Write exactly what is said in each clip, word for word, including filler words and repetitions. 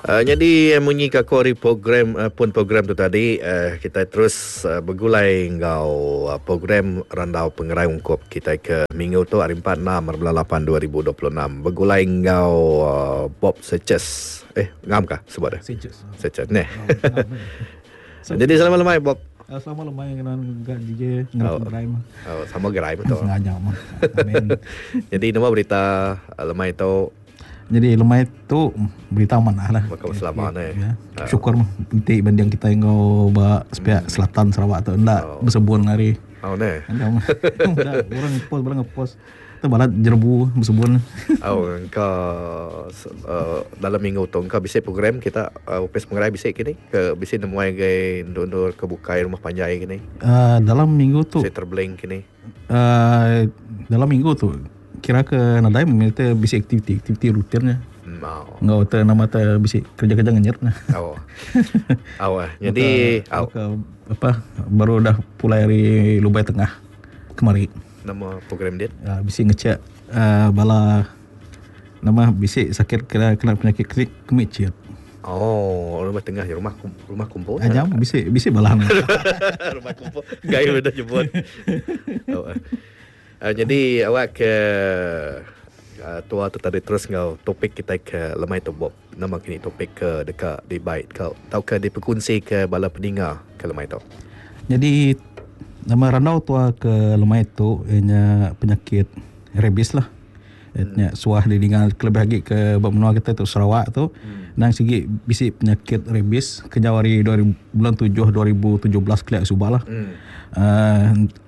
Uh, jadi munyi kakori program uh, pun program tu tadi uh, kita terus uh, bergulai ngau uh, program randau pengerai ungkup kita ke minggu tu hari empat enam bulan lapan dua ribu dua puluh enam bergulai ngau uh, Bob Seches eh ngam kah sebut dah Seches Seches neh. Jadi selamat lemai Bob. Uh, sama lemai dengan gak D J dengan oh. gerai mah. Oh, sama gerai betul. Sengaja mah. Amin. Jadi nama berita uh, lemai tu. Jadi lemai tu berita mana lah. Bakal selamat eh. Ya. Syukur mah inti banding kita yang kau ba sepihak selatan Sarawak tu ndak Oh. bersebun hari. Oh ne. Ndak orang ngepost balang ngepost. Tu balat jerbu bersebun. Oh engkau uh, dalam minggu tu engkau bisa program kita uh, upes pengerai bisa kini ke bisa nemuai gay ndor kebukai rumah panjai kini. Uh, dalam minggu tu Saya terblank kini. Uh, dalam minggu tu kira ke nadai memiliki bisi aktiviti aktiviti rutinnya. Oh. Enggak ada nama ta bisi kerja-kerja ngenyet nah. Oh. Awah. Jadi aw apa baru dah pulai dari Lubai Tengah kemari. Nama program dia? Uh, bisi ngecek uh, bala nama bisi sakit kena kena penyakit kemik kemicit. Oh, rumah tengah ya rumah rumah kumpul. Ajam bisi bisi balang. Rumah kumpul. Gaya udah jemput. Oh. Uh, jadi awak ke uh, tua tu tadi terus ngau topik kita ke lemai tu Bob. Nama kini topik ke dekat di bait kau. Tahu ke di perkongsi ke bala pendengar ke lemai tu. Jadi nama randau tua ke lemai tu ianya penyakit rabies lah. Ianya hmm. suah di dengan kelebih lagi ke benua kita tu Sarawak tu. Hmm. Dan segi bisi penyakit rabies kejawari bulan tujuh dua ribu tujuh belas kelak subah lah. Hmm. Uh,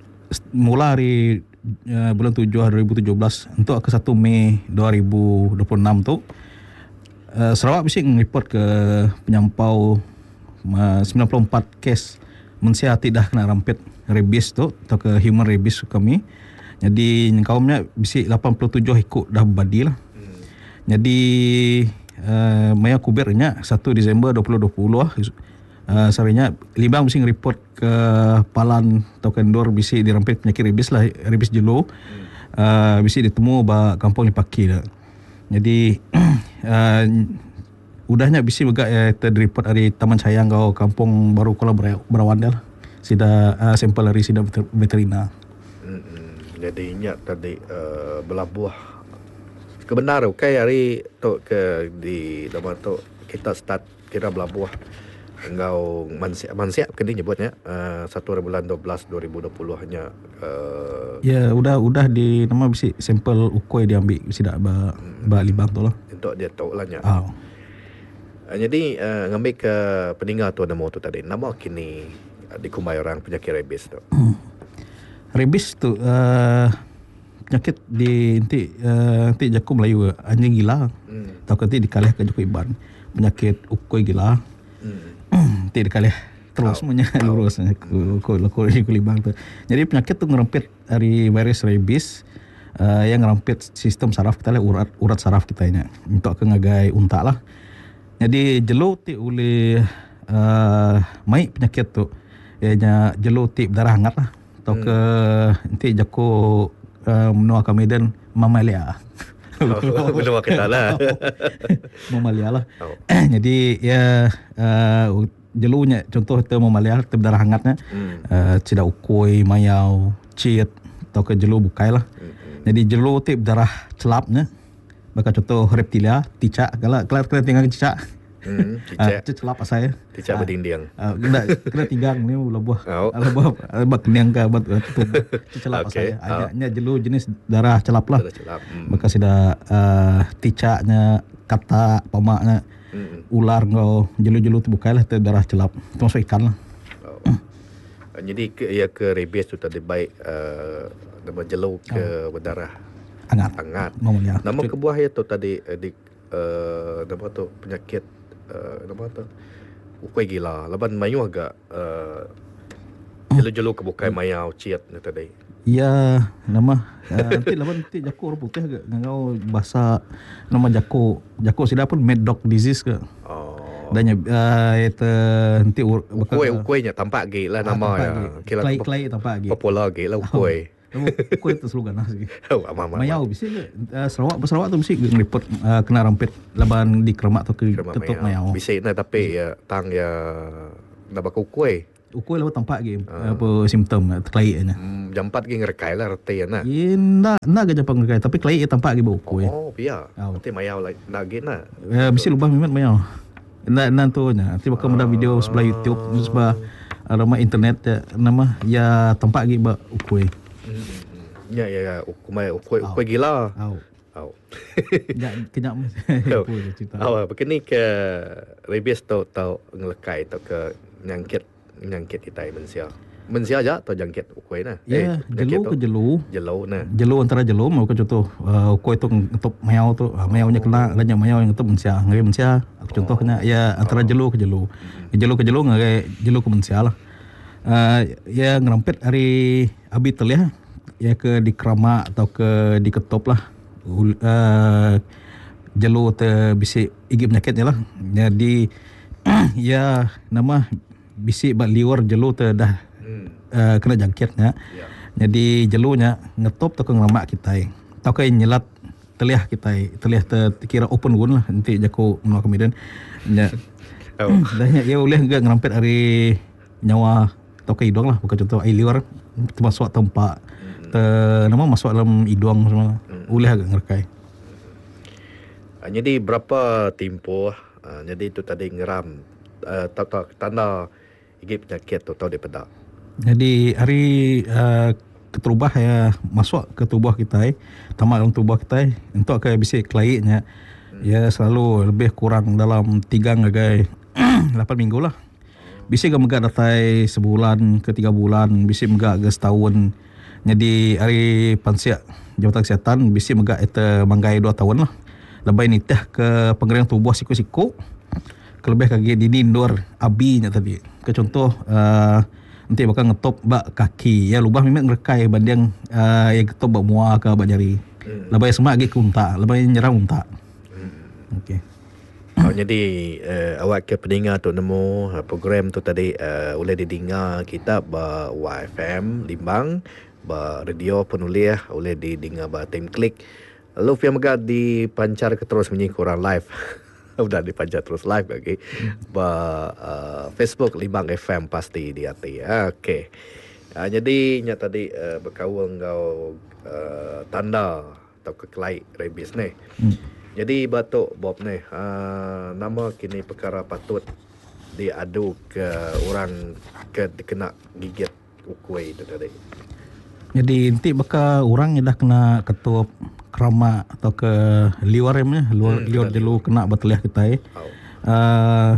mula hari Uh, bulan tujuh dua ribu tujuh belas untuk ke satu Mei dua ribu dua puluh enam tu uh, Sarawak bising report ke penyampau uh, sembilan puluh empat kes mensihat dah kena rampit rabies tu atau ke human rabies kami. Jadi kaumnya bisik lapan puluh tujuh ikut dah badi lah. Hmm. Jadi uh, maya kubernya satu Disember dua ribu dua puluh lah. Uh, sarinya libang bising report ke Palan atau Kendor bisi dirampit penyakit rabies lah, rabies jelo. Hmm. Uh, bisi ditemu ba kampung Lipaki dah. Jadi uh, udahnya bisi juga ya terreport dari Taman Sayang kau kampung baru Kuala Berawan dah lah. Sida uh, sampel dari sida veterina. Hmm. Jadi ingat tadi uh, belabuh kebenar okay hari tu ke di nama tu kita start kira belabuh engkau mansiap mansiap kini nyebutnya uh, satu bulan dua belas dua ribu dua puluh hanya uh, ya udah udah di nama bisi sampel ukoi diambil bisi dak ba hmm. ba libang tu lah untuk dia tahu lah nya. Oh. Uh, jadi uh, ngambil ke pendengar tu nama tu tadi nama kini uh, dikumai orang penyakit rabies tu. Hmm. Rabies tu uh, penyakit di inti uh, inti jaku Melayu anjing gila. Hmm. Tahu nanti dikalih ke Joko Iban penyakit ukoi gila. Hmm. Nanti dikalih terus semuanya oh. lurus ku ku ku libang tu. Jadi penyakit tu ngerampit dari virus rabies uh, yang ngerampit sistem saraf kita lah, urat urat saraf kita ini untuk ke ngagai unta lah. Jadi jelo ti oleh uh, mai penyakit tu ianya jelo ti darah hangat lah atau hmm. ke nanti jaku uh, menua Kameden mamalia. Oh, menua kita lah. Mamalia lah. Oh. Jadi ya uh, jelunya contoh itu mamalia berdarah hangatnya hmm. uh, cida ukoi, mayau, cit atau ke jelu bukai lah. Hmm. Jadi jelu tu berdarah celapnya. Baka contoh reptilia, ticak, kalau kalau kena tinggal cicak. Hmm, cicak. Uh, celap asal. Cicak uh, berdinding. Uh, kena kena tinggal ni ulah buah. Oh. Ulah buah bak kenyang ke bat tu. Celap okay. asal. Adanya oh. jelu jenis darah celap lah. Darah celap. Hmm. Baka sudah uh, ticaknya, kata, pamaknya. Hmm. Ular kau jelu-jelu tu bukai lah tu darah celap. Termasuk ikan lah. Oh. Uh, jadi ke, ya ke rabies tu tadi baik uh, nama jelu ke oh. berdarah hangat. Hangat. Mamalia. Nama kebuah ya tu tadi uh, di uh, nama tu penyakit uh, nama tu ukoi gila. Laban mayu agak uh, jelu-jelu ke bukai mayau ciat ni tadi. Ya, nama uh, nanti laban nanti jaku orang putih agak ngau bahasa nama jaku. Jaku sida pun mad dog disease ke. Oh. Dan uh, itu nanti ukoi ukoi nya tampak ge lah nama ya. Klai klai tampak ge. Popular ge lah ukoi. Ukoi tu slogan lah sih. Oh, ama-ama. Mayau bisa ke uh, Sarawak Sarawak tu mesti report uh, kena rampet laban di Keramat tu ke ketuk mayau. Bisa na tapi ya tang ya na bakau kuai. Ukoi lawan tampak ke uh. apa simptom terkait nya. Hmm, jam empat ge ngerekai lah reti na. Ye nda nda ke japang ngerekai tapi kelai tampak ke ukoi. Oh, biar. Nanti mayau lah na ge na. Uh, mesti lubang mimat mayau. Nda nda tu nya. Nanti bakal ada video sebelah YouTube sebelah nama internet nama ya tampak ke ba ukoi. Ya ya ya, ukoi ukoi ukoi gila. Au. Au. Ya kenyak mesti. Au, begini ke rabies tu tau ngelekai tu ke nyangkit nyangkit kita manusia. Manusia aja atau jangkit ukoi na. Ya, jelu ke jelu. Jelu na. Jelu antara jelu mau ke contoh uh, ukoi tu ngetop mayau tu, uh, mayaunya kena banyak mayau yang ngetop manusia. Ngai manusia. Aku contohnya ya antara jelu ke jelu. Jelu ke jelu ngai jelu ke manusia lah. Uh, ya ngerampet hari abi telia ya ke di Keramat atau ke di Ketop lah. Uh, jelu te bisi igi penyakitnya lah. Jadi ya nama bisi bak liur jelu te dah hmm. uh, kena jangkitnya. Ya. Jadi jelunya ngetop atau ke ngeramak kita. Atau ke nyelat teliah kita. Teliah te kira open wound lah. Nanti jaku menua kemudian. Ya. Oh. Dah ya boleh enggak ngerampet hari nyawa atau ke hidung lah. Bukan contoh air liur termasuk tempat. Te, nama masuk dalam hidung semua. Hmm. Boleh agak ngerekai. Uh, jadi berapa tempoh? Uh, jadi itu tadi ngeram uh, tahu tanda gigi penyakit tu tahu dia pedak. Jadi hari uh, keterubah ya masuk ke tubuh kita, tamak dalam tubuh kita untuk ke bisa kelaiknya. Hmm. Ya selalu lebih kurang dalam tiga ngagai lapan minggu lah. Bisa ke megak datai sebulan ke tiga bulan, bisa megak ke setahun. Jadi hari pansiak Jabatan Kesihatan bisi megak eta manggai dua tahun lah. Lebih nitah ke penggerian tubuh siku-siku. Kelebih kaki dini indoor abinya tadi. Ke contoh uh, nanti bakal ngetop bak kaki. Ya lubah memang ngerekai banding uh, yang ketop bak muah ke bak jari. Hmm. Lebih semak lagi ke unta. Lebih nyerang unta. Hmm. Okey. Oh, jadi uh, awak ke pendengar tu nemu uh, program tu tadi uh, boleh didengar kita ba Y F M Limbang. Ba radio penulis oleh didengar ba Tim Klik. Lalu film megah dipancar ke terus menyi kurang live. Udah dipancar terus live lagi. Ba uh, Facebook Limbang F M pasti di hati. Okey. Uh, jadi nya tadi uh, berkawal kau uh, tanda atau kekelai rabies ni. Hmm. Jadi batuk Bob ni uh, nama kini perkara patut diadu ke orang ke kena gigit ukoi itu tadi. Jadi nanti bakal orang yang dah kena ketup Keramat atau ke liur emnya, liur, hmm, liur jelu kena bateliah kita. Oh. Uh,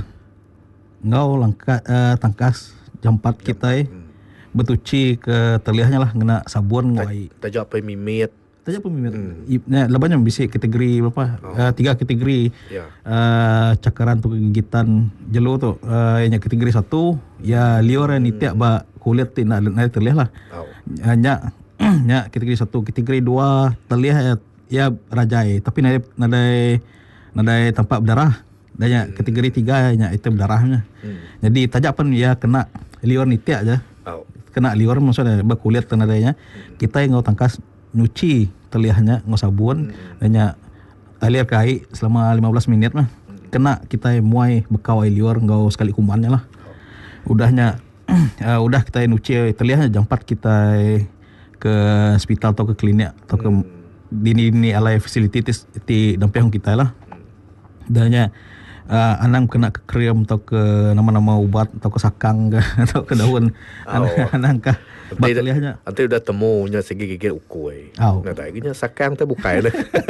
ngau langkat uh, tangkas jampat kita. Hmm. Betuci ke teliahnya lah kena sabun ngoi. Tajak apa mimit. Tajak apa mimit. Hmm. Nah, lebihnya bisa kategori berapa? Oh. Uh, tiga kategori. Yeah. Uh, cakaran tu gigitan jelu tu. Uh, yang kategori satu ya liur yang nitiak ba kulit ti nak nak terlihat lah. Oh. Hanya nya kategori satu, kategori dua terlihat ya, ya rajai tapi nadai nadai nadai tampak berdarah. Dan hmm. kategori tiga nya itu berdarahnya. Hmm. Jadi tajak pun ya kena liur nitiak aja. Oh. Kena liur maksudnya berkulit tenadanya. Hmm. Kita yang ngau tangkas nyuci terlihatnya ngau sabun hmm. dan nya alir kai selama lima belas minit mah. Hmm. Kena kita muai bekau air liur ngau sekali kumannya lah. Oh. Udahnya uh, udah kita nuci terlihatnya jam empat kita ke hospital atau ke klinik atau ke hmm. dini-dini alai facilities di damping kita lah. Dannya uh, anang kena ke krim atau ke nama-nama ubat atau ke sakang ke atau ke daun oh. anang kah bateliahnya. Nanti udah temunya segi gigit ukoi. Oh. Nah, tadinya sakang tu bukai dah.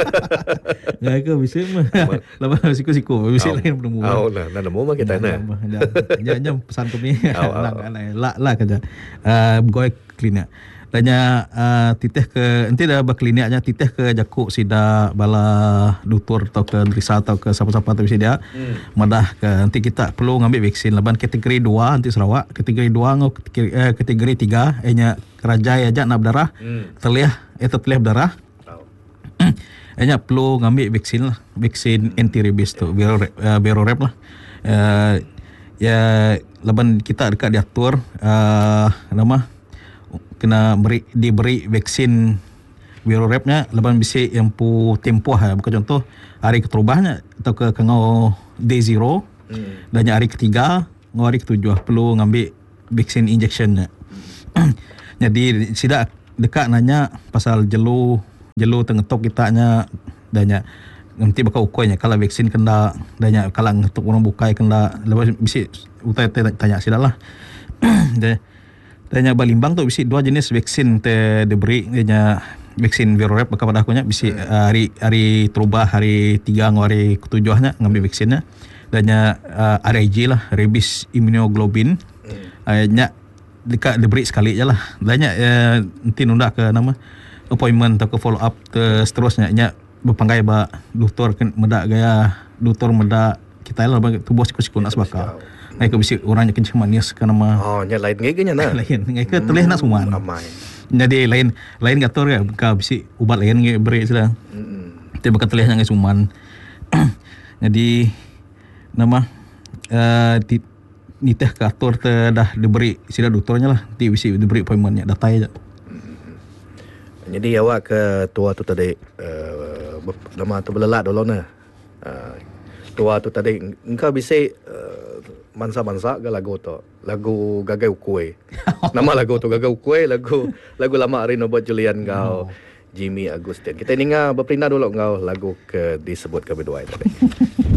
Nggak ke bisa mah. Lama siku-siku bisa lain penemu. Oh, nah, nah nemu mah kita nah. Jangan pesan tu ni. Lah lah kerja. Uh, Goi klinik. Tanya uh, titeh ke nanti dah berkliniknya titeh ke jakuk sida bala doktor atau ke drisa atau ke siapa-siapa tu dia hmm. madah ke nanti kita perlu ngambil vaksin laban kategori dua nanti Sarawak kategori dua ngau kategori, eh, kategori tiga ehnya kerajai aja nak berdarah hmm. terliah itu terliah berdarah oh. ehnya perlu ngambil vaksin lah vaksin hmm. anti rabies tu Berorep uh, Berorep lah uh, ya laban kita dekat diatur uh, nama kena beri, diberi vaksin virorepnya lepas bisa yang pu tempoh ha. Bukan contoh hari keterubahnya atau ke kengau day zero hmm. dan hari ketiga ngau hari ketujuh perlu ngambil vaksin injectionnya. Jadi sidak dekat nanya pasal jelu jelu tengetok kitanya danya nanti bakal ukurnya kalau vaksin kena danya kalau ngetuk orang bukai kena lepas bisa utai tanya sidak lah. Danya balimbang tu bisa dua jenis vaksin te diberi danya vaksin virorep kepada aku nya bisa hmm. hari hari terubah hari tiga ngau hari ketujuhnya ngambil vaksinnya danya uh, R I G lah rabies immunoglobulin hmm. uh, nya dekat diberi sekali je lah danya uh, nanti nunda ke nama appointment atau ke follow up ke seterusnya nya berpanggai ba doktor meda gaya doktor meda kita lah tubuh siku-siku nak sebaka ngai ke bisi orangnya kencing manis kan nama oh nya lain ngai ke nya nah lain ngai ke teleh nak semua ramai. Jadi lain lain gator ya ka bisi ubat lain ngai beri sudah hmm. tapi bakal teleh ngai suman jadi nama uh, di niteh ke atur te dah diberi sila doktornya lah ti bisi diberi appointmentnya data aja. Hmm. Jadi awak ke tua tu tadi uh, nama tu belelat dulu nah uh, tua tu tadi engkau bisa uh, mansa-mansa ke lagu tu lagu Gagai Ukue nama lagu tu Gagai Ukue lagu lagu lama hari no buat Julian kau oh. Jimmy Agustin kita ingat berperindah dulu kau lagu ke disebut ke berdua tadi.